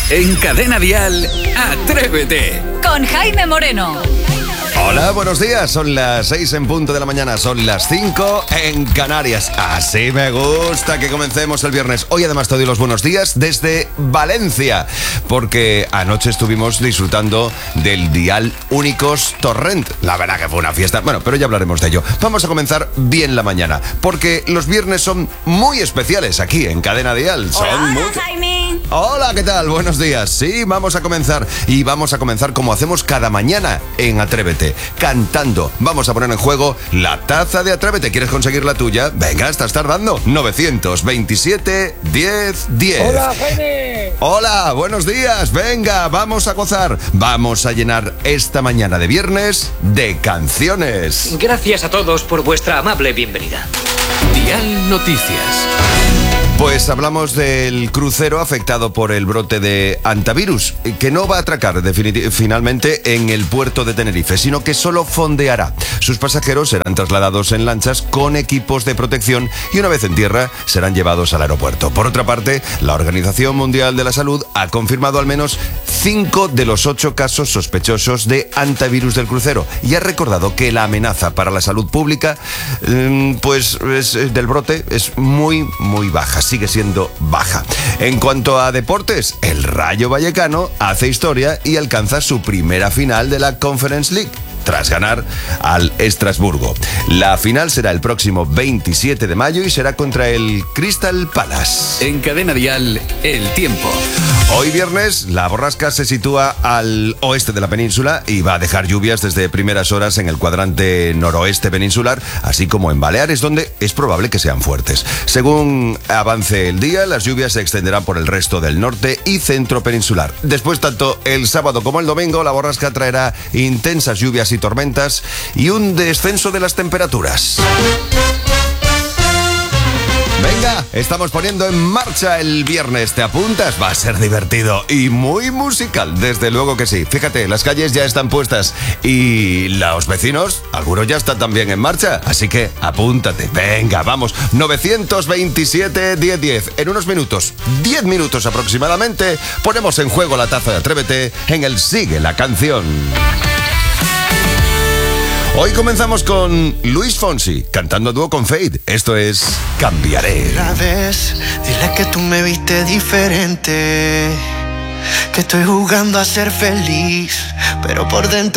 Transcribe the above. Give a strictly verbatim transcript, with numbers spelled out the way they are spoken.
En Cadena Dial, Atrévete. Con Jaime Moreno. Hola, buenos días. Son las seis en punto de la mañana, son las cinco en Canarias. Así me gusta que comencemos el viernes. Hoy además te doy los buenos días desde Valencia, porque anoche estuvimos disfrutando del Dial Únicos Torrent. La verdad que fue una fiesta. Bueno, pero ya hablaremos de ello. Vamos a comenzar bien la mañana, porque los viernes son muy especiales aquí en Cadena Dial. Son Hola, muy... Jaime. Hola, ¿qué tal? Buenos días. Sí, vamos a comenzar. Y vamos a comenzar como hacemos cada mañana en Atrévete, cantando. Vamos a poner en juego la taza de Atrévete. ¿Quieres conseguir la tuya? Venga, estás tardando. nueve dos siete, diez, diez. Hola, Jaime. Hola, buenos días. Venga, vamos a gozar. Vamos a llenar esta mañana de viernes de canciones. Gracias a todos por vuestra amable bienvenida. Dial Noticias. Pues hablamos del crucero afectado por el brote de hantavirus, que no va a atracar definit- finalmente en el puerto de Tenerife, sino que solo fondeará. Sus pasajeros serán trasladados en lanchas con equipos de protección y una vez en tierra serán llevados al aeropuerto. Por otra parte, la Organización Mundial de la Salud ha confirmado al menos cinco de los ocho casos sospechosos de hantavirus del crucero y ha recordado que la amenaza para la salud pública pues es, del brote es muy, muy baja. Sigue siendo baja. En cuanto a deportes, el Rayo Vallecano hace historia y alcanza su primera final de la Conference League, tras ganar al Estrasburgo. La final será el próximo veintisiete de mayo y será contra el Crystal Palace. En Cadena Dial, el tiempo. Hoy viernes, la borrasca se sitúa al oeste de la península y va a dejar lluvias desde primeras horas en el cuadrante noroeste peninsular, así como en Baleares, donde es probable que sean fuertes. Según avance el día, las lluvias se extenderán por el resto del norte y centro peninsular. Después, tanto el sábado como el domingo, la borrasca traerá intensas lluvias y tormentas y un descenso de las temperaturas. Venga, estamos poniendo en marcha el viernes. ¿Te apuntas? Va a ser divertido y muy musical, desde luego que sí. Fíjate, las calles ya están puestas y los vecinos, algunos ya están también en marcha. Así que apúntate. Venga, vamos. nueve dos siete, diez, diez. En unos minutos, diez minutos aproximadamente, ponemos en juego la taza de Atrévete en el Sigue la Canción. Hoy comenzamos con Luis Fonsi, cantando a dúo con Fade. Esto es Cambiaré. Otra vez, dile que tú me viste diferente, que estoy jugando a ser feliz, pero por dentro